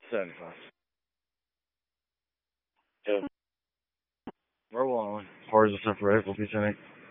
75. Yeah. We're one. Cars are separated. We'll be 10.